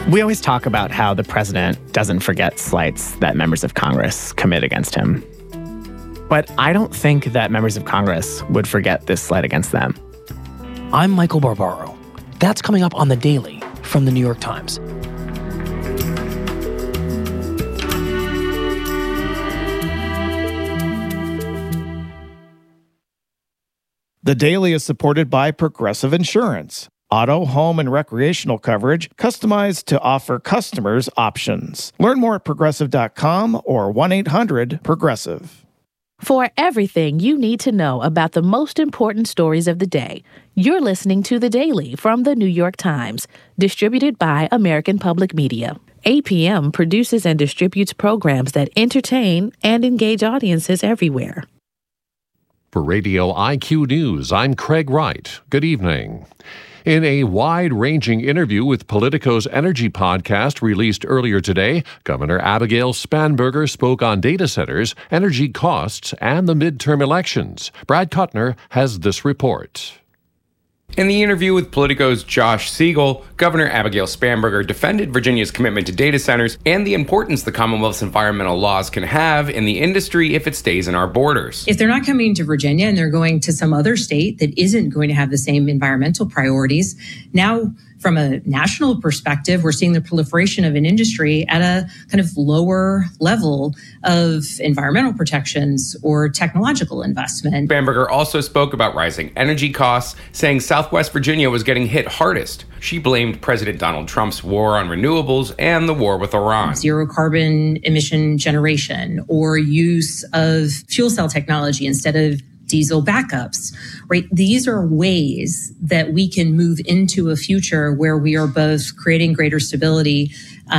We always talk about how the president doesn't forget slights that members of Congress commit against him. But I don't think that members of Congress would forget this slight against them. I'm Michael Barbaro. That's coming up on The Daily from The New York Times. The Daily is supported by Progressive Insurance. Auto, home, and recreational coverage customized to offer customers options. Learn more at Progressive.com or 1-800-PROGRESSIVE. For everything you need to know about the most important stories of the day, you're listening to The Daily from The New York Times, distributed by American Public Media. APM produces and distributes programs that entertain and engage audiences everywhere. For Radio IQ News, I'm Craig Wright. Good evening. In a wide-ranging interview with Politico's Energy podcast released earlier today, Governor Abigail Spanberger spoke on data centers, energy costs, and the midterm elections. Brad Kuttner has this report. In the interview with Politico's Josh Siegel, Governor Abigail Spanberger defended Virginia's commitment to data centers and the importance the Commonwealth's environmental laws can have in the industry if it stays in our borders. If they're not coming to Virginia and they're going to some other state that isn't going to have the same environmental priorities, now from a national perspective, we're seeing the proliferation of an industry at a kind of lower level of environmental protections or technological investment. Spanberger also spoke about rising energy costs, saying Southwest Virginia was getting hit hardest. She blamed President Donald Trump's war on renewables and the war with Iran. Zero carbon emission generation or use of fuel cell technology instead of diesel backups, right? These are ways that we can move into a future where we are both creating greater stability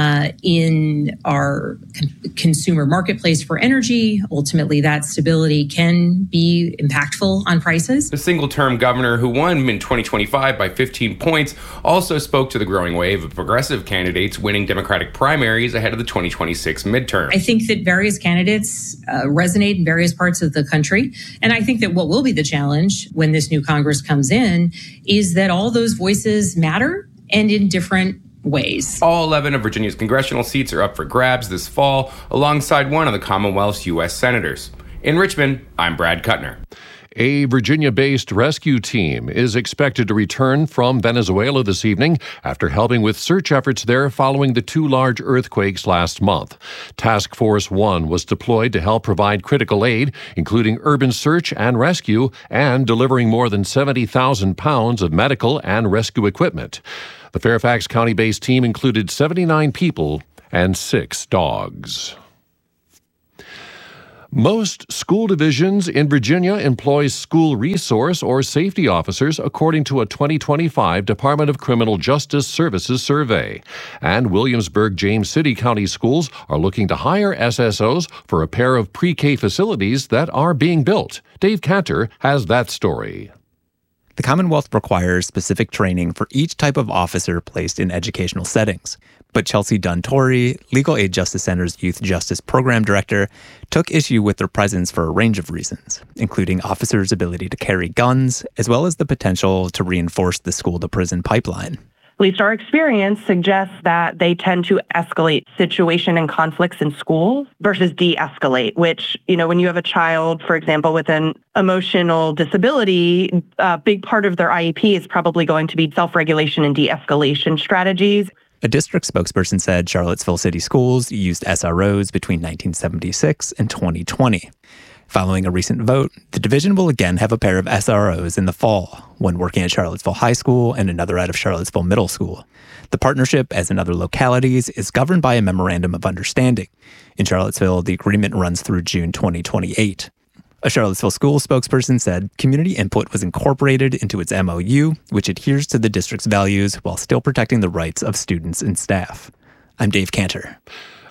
in our consumer marketplace for energy. Ultimately, that stability can be impactful on prices. The single-term governor who won in 2025 by 15 points also spoke to the growing wave of progressive candidates winning Democratic primaries ahead of the 2026 midterm. I think that various candidates resonate in various parts of the country. And I think that what will be the challenge when this new Congress comes in is that all those voices matter and in different ways. All 11 of Virginia's congressional seats are up for grabs this fall, alongside one of the Commonwealth's U.S. senators. In Richmond, I'm Brad Kuttner. A Virginia-based rescue team is expected to return from Venezuela this evening after helping with search efforts there following the two large earthquakes last month. Task Force 1 was deployed to help provide critical aid, including urban search and rescue, and delivering more than 70,000 pounds of medical and rescue equipment. The Fairfax County-based team included 79 people and 6 dogs. Most school divisions in Virginia employ school resource or safety officers, according to a 2025 Department of Criminal Justice Services survey. And Williamsburg-James City County schools are looking to hire SSOs for a pair of pre-K facilities that are being built. Dave Cantor has that story. The Commonwealth requires specific training for each type of officer placed in educational settings. But Chelsea Dunn-Torrey, Legal Aid Justice Center's Youth Justice Program Director, took issue with their presence for a range of reasons, including officers' ability to carry guns, as well as the potential to reinforce the school-to-prison pipeline. At least our experience suggests that they tend to escalate situation and conflicts in schools versus de-escalate, which, when you have a child, for example, with an emotional disability, a big part of their IEP is probably going to be self-regulation and de-escalation strategies. A district spokesperson said Charlottesville City Schools used SROs between 1976 and 2020. Following a recent vote, the division will again have a pair of SROs in the fall, one working at Charlottesville High School and another out of Charlottesville Middle School. The partnership, as in other localities, is governed by a memorandum of understanding. In Charlottesville, the agreement runs through June 2028. A Charlottesville school spokesperson said community input was incorporated into its MOU, which adheres to the district's values while still protecting the rights of students and staff. I'm Dave Cantor.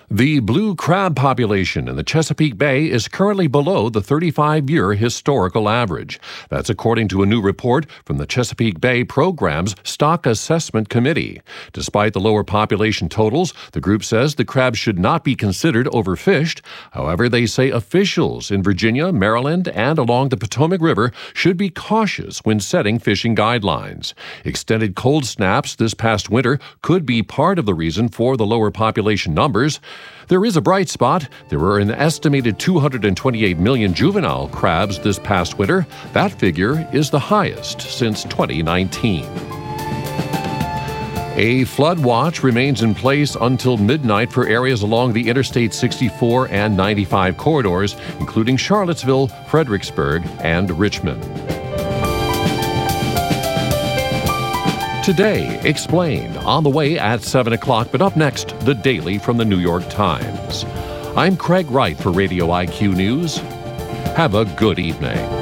The blue crab population in the Chesapeake Bay is currently below the 35-year historical average. That's according to a new report from the Chesapeake Bay Program's Stock Assessment Committee. Despite the lower population totals, the group says the crabs should not be considered overfished. However, they say officials in Virginia, Maryland, and along the Potomac River should be cautious when setting fishing guidelines. Extended cold snaps this past winter could be part of the reason for the lower population numbers. There is a bright spot. There were an estimated 228 million juvenile crabs this past winter. That figure is the highest since 2019. A flood watch remains in place until midnight for areas along the Interstate 64 and 95 corridors, including Charlottesville, Fredericksburg, and Richmond. Today, Explained, on the way at 7 o'clock, but up next, The Daily from the New York Times. I'm Craig Wright for Radio IQ News. Have a good evening.